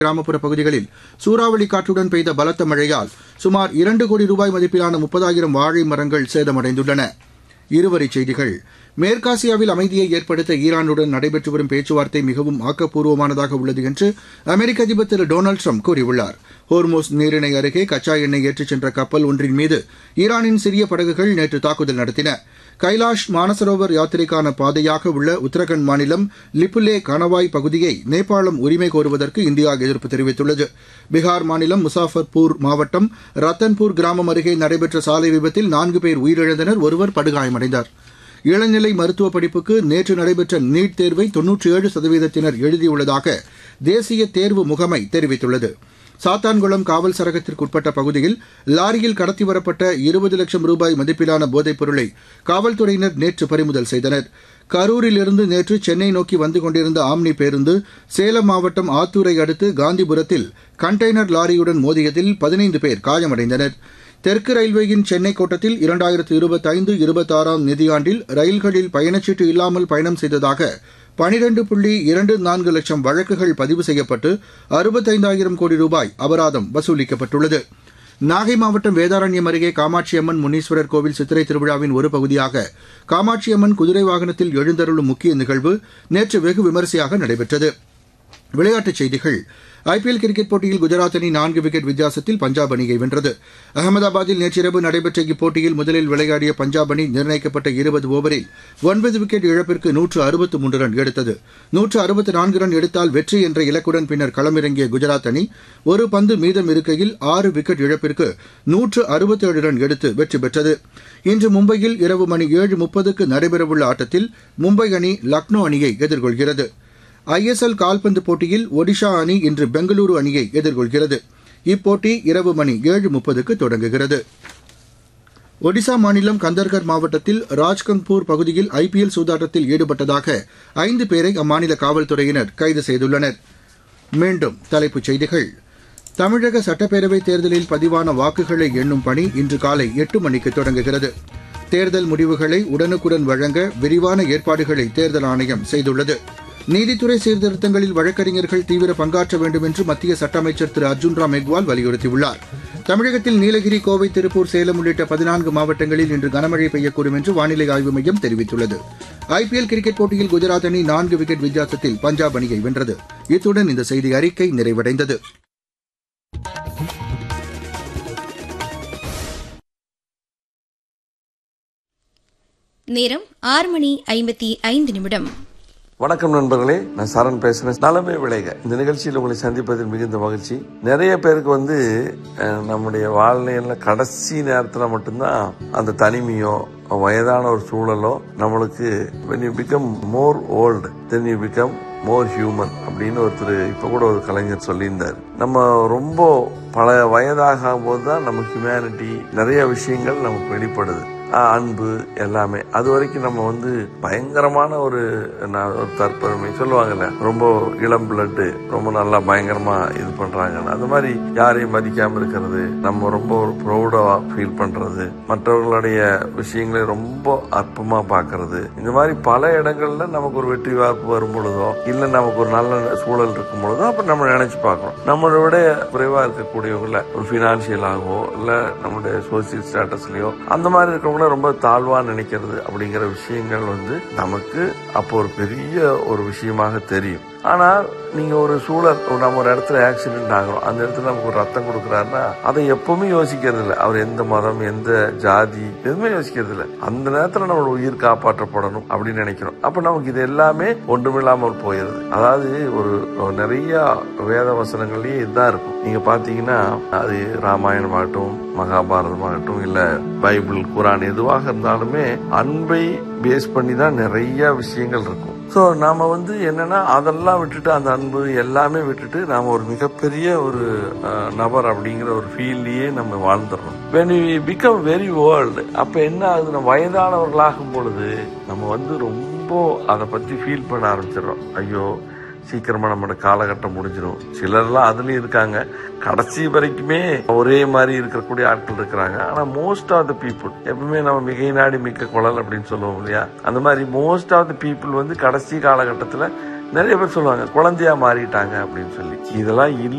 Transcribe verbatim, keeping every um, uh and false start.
கிராமப்புற பகுதிகளில் சூறாவளி காற்றுடன் பெய்த பலத்த மழையால் சுமார் இரண்டு கோடி ரூபாய் மதிப்பிலான முப்பதாயிரம் வாழை மரங்கள் சேதமடைந்துள்ளன. இருவரிச் செய்திகள். மேற்காசியாவில் அமைதியை ஏற்படுத்த ஈரானுடன் நடைபெற்று வரும் பேச்சுவார்த்தை மிகவும் ஆக்கப்பூர்வமானதாக உள்ளது என்று அமெரிக்க அதிபர் திரு டொனால்டு ட்ரம்ப் கூறியுள்ளார். ஹோர்மோஸ் நீரிணை அருகே கச்சா எண்ணெய் ஏற்றிச் சென்ற கப்பல் ஒன்றின் மீது ஈரானின் சிறிய படகுகள் நேற்று தாக்குதல் நடத்தின. கைலாஷ் மானசரோவர் யாத்திரைக்கான பாதையாக உள்ள உத்தரகண்ட் மாநிலம் லிப்புலே கணவாய் பகுதியை நேபாளம் உரிமை கோருவதற்கு இந்தியா எதிர்ப்பு தெரிவித்துள்ளது. பீகார் மாநிலம் முசாஃபர்பூர் மாவட்டம் ரத்தன்பூர் கிராமம் அருகே நடைபெற்ற சாலை விபத்தில் நான்கு பேர் உயிரிழந்தனர், ஒருவர் படுகாயமடைந்தார். இளநிலை மருத்துவ படிப்புக்கு நேற்று நடைபெற்ற நீட் தேர்வை தொன்னூற்றி ஏழு சதவீதத்தினர் எழுதியுள்ளதாக தேசிய தேர்வு முகமை தெரிவித்துள்ளது. சாத்தான்குளம் காவல் சரகத்திற்குட்பட்ட பகுதியில் லாரியில் கடத்தி வரப்பட்ட இருபது லட்சம் ரூபாய் மதிப்பிலான போதைப் பொருளை காவல்துறையினர் நேற்று பறிமுதல் செய்தனர். கரூரிலிருந்து நேற்று சென்னை நோக்கி வந்து கொண்டிருந்த ஆம்னி பேருந்து சேலம் மாவட்டம் ஆத்தூரை அடுத்து காந்திபுரத்தில் கண்டெய்னர் லாரியுடன் மோதியதில் பதினைந்து பேர் காயமடைந்தனர். தெற்கு ரயில்வேயின் சென்னை கோட்டத்தில் இரண்டாயிரத்து இருபத்தைந்து இருபத்தாறாம் நிதியாண்டில் ரயில்களில் பயணச்சீட்டு இல்லாமல் பயணம் செய்ததாக பனிரண்டு புள்ளி இரண்டு நான்கு லட்சம் வழக்குகள் பதிவு செய்யப்பட்டு அறுபத்தைந்தாயிரம் கோடி ரூபாய் அபராதம் வசூலிக்கப்பட்டுள்ளது. நாகை மாவட்டம் வேதாரண்யம் அருகே காமாட்சியம்மன் முனீஸ்வரர் கோவில் சித்திரை திருவிழாவின் ஒரு பகுதியாக காமாட்சியம்மன் குதிரை வாகனத்தில் எழுந்தருளும் முக்கிய நிகழ்வு நேற்று வெகு விமரிசையாக நடைபெற்றது. விளையாட்டுச் செய்திகள். ஐபிஎல் கிரிக்கெட் போட்டியில் குஜராத் அணி நான்கு விக்கெட் வித்தியாசத்தில் பஞ்சாப் அணியை வென்றது. அகமதாபாத்தில் நேற்றிரவு நடைபெற்ற இப்போட்டியில் முதலில் விளையாடிய பஞ்சாப் அணி நிர்ணயிக்கப்பட்ட இருபது ஓவரில் ஒன்பது விக்கெட் இழப்பிற்கு நூற்று அறுபத்து மூன்று ரன் எடுத்தது. நூற்று அறுபத்து நான்கு ரன் எடுத்தால் வெற்றி என்ற இலக்குடன் பின்னர் களமிறங்கிய குஜராத் அணி ஒரு பந்து மீதம் இருக்கையில் ஆறு விக்கெட் இழப்பிற்கு நூற்று அறுபத்தேழு ரன் எடுத்து வெற்றி பெற்றது. இன்று மும்பையில் இரவு மணி ஏழு முப்பதுக்கு நடைபெறவுள்ள ஆட்டத்தில் மும்பை அணி லக்னோ அணியை எதிர்கொள்கிறது. ஐஎஸ்எல் கால்பந்து போட்டியில் ஒடிஷா அணி இன்று பெங்களூரு அணியை எதிர்கொள்கிறது. இப்போட்டி இரவு மணி ஏழு முப்பதுக்கு தொடங்குகிறது. ஒடிசா மாநிலம் கந்தர்கர் மாவட்டத்தில் ராஜ்கங்பூர் பகுதியில் ஐபிஎல் சூதாட்டத்தில் ஈடுபட்டதாக ஐந்து பேரை அம்மாநில காவல்துறையினர் கைது செய்துள்ளனர். மீண்டும் தலைப்புச் செய்திகள். தமிழக சட்டப்பேரவைத் தேர்தலில் பதிவான வாக்குகளை எண்ணும் பணி இன்று காலை எட்டு மணிக்கு தொடங்குகிறது. தேர்தல் முடிவுகளை உடனுக்குடன் வழங்க விரிவான ஏற்பாடுகளை தேர்தல் ஆணையம் செய்துள்ளது. நீதித்துறை சீர்திருத்தங்களில் வழக்கறிஞர்கள் தீவிர பங்காற்ற வேண்டும் என்று மத்திய சட்ட அமைச்சர் திரு அர்ஜுன் ராம் மெக்வால் வலியுறுத்தியுள்ளார். தமிழகத்தில் நீலகிரி, கோவை, திருப்பூர், சேலம் உள்ளிட்ட பதினான்கு மாவட்டங்களில் இன்று கனமழை பெய்யக்கூடும் என்று வானிலை ஆய்வு மையம் தெரிவித்துள்ளது. ஐபிஎல் கிரிக்கெட் போட்டியில் குஜராத் அணி நான்கு விக்கெட் வித்தியாசத்தில் பஞ்சாப் அணியை வென்றது. இத்துடன் இந்த செய்தி அறிக்கை நிறைவடைந்தது. நேரம் ஆறு மணி ஐம்பத்தி ஐந்து நிமிடம். வணக்கம் நண்பர்களே, நான் சரண் பேசுறேன். நலமே விளைக இந்த நிகழ்ச்சியில் உங்களை சந்திப்பதில் மிகுந்த மகிழ்ச்சி. நிறைய பேருக்கு வந்து நம்முடைய வாழ்நிலையில கடைசி நேரத்துல மட்டும்தான் அந்த தனிமையோ வயதான ஒரு சூழலோ நம்மளுக்கு when you become more old then you become more human அப்படின்னு ஒருத்தர் இப்ப கூட ஒரு கலைஞர் சொல்லியிருந்தார். நம்ம ரொம்ப பழைய வயதாகும் போதுதான் நம்ம ஹியூமனிட்டி நிறைய விஷயங்கள் நமக்கு வெளிப்படுது. அன்பு எல்லாமே. அது வரைக்கும் நம்ம வந்து பயங்கரமான ஒரு தற்பெருமை சொல்லுவாங்கல்ல, ரொம்ப இளம் பிளட்டு ரொம்ப நல்லா பயங்கரமா இது பண்றாங்க. அந்த மாதிரி யாரையும் மதிக்காம இருக்கிறது, நம்ம ரொம்ப ஒரு ப்ரௌடா ஃபீல் பண்றது, மற்றவர்களுடைய விஷயங்களை ரொம்ப அற்பமா பாக்குறது, இந்த மாதிரி பல இடங்கள்ல நமக்கு ஒரு வெற்றி வாய்ப்பு வரும் பொழுதோ இல்ல நமக்கு ஒரு நல்ல சூழல் இருக்கும் பொழுதோ அப்ப நம்ம நினைச்சு பார்க்கணும். நம்மளோட குறைவா இருக்கக்கூடியவங்கள ஒரு பினான்சியலாகவோ இல்ல நம்மளுடைய சோசியல் ஸ்டேட்டஸ்லயோ அந்த மாதிரி இருக்கவங்க ரொம்ப தாழ்வா நினைக்கிறது அப்படிங்கிற விஷயங்கள் வந்து நமக்கு அப்போ ஒரு பெரிய ஒரு விஷயமாக தெரியும். ஆனா நீங்க ஒரு சூழல், நம்ம ஒரு இடத்துல ஆக்சிடென்ட் ஆகிறோம், அந்த இடத்துல நமக்கு ஒரு ரத்தம் கொடுக்குறாருன்னா அதை எப்பவுமே யோசிக்கிறது இல்லை. அவர் எந்த மதம் எந்த ஜாதி எதுவுமே யோசிக்கிறது இல்லை. அந்த நேரத்துல நம்ம உயிர் காப்பாற்றப்படணும் அப்படின்னு நினைக்கிறோம். அப்ப நமக்கு இது எல்லாமே ஒன்றுமில்லாமல் போயிருது. அதாவது ஒரு நிறைய வேத வசனங்கள்லயே இதுதான் இருக்கும். நீங்க பாத்தீங்கன்னா அது ராமாயணமாகட்டும் மகாபாரதமாகட்டும் இல்ல பைபிள் குரான் எதுவாக இருந்தாலுமே அன்பை பேஸ் பண்ணி தான் நிறைய விஷயங்கள் இருக்கும். சோ நாம வந்து என்னன்னா அதெல்லாம் விட்டுட்டு அந்த அன்பு எல்லாமே விட்டுட்டு நாம ஒரு மிகப்பெரிய ஒரு நபர் அப்படிங்கிற ஒரு ஃபீல்லையே நம்ம வாழ்ந்துடுறோம். when we become very old அப்ப என்ன ஆகுது, நம்ம வயதானவர்களாகும் பொழுது நம்ம வந்து ரொம்ப அதை பத்தி ஃபீல் பண்ண ஆரம்பிச்சிடறோம். ஐயோ சீக்கிரமா நம்மளோட காலகட்டம் முடிஞ்சிடும். சிலர்லாம் அதுலயும் இருக்காங்க, கடைசி வரைக்குமே ஒரே மாதிரி இருக்கக்கூடிய ஆட்கள் இருக்கிறாங்க. ஆனா மோஸ்ட் ஆஃப் த பீப்புள் எப்பவுமே நம்ம மிகை நாடி மிக்க குழல் அப்படின்னு சொல்லுவோம் இல்லையா, அந்த மாதிரி மோஸ்ட் ஆஃப் த பீப்புள் வந்து கடைசி காலகட்டத்துல நிறைய பேர் சொல்லுவாங்க குழந்தையா மாறிட்டாங்க அப்படின்னு சொல்லி. இதெல்லாம் இல்ல.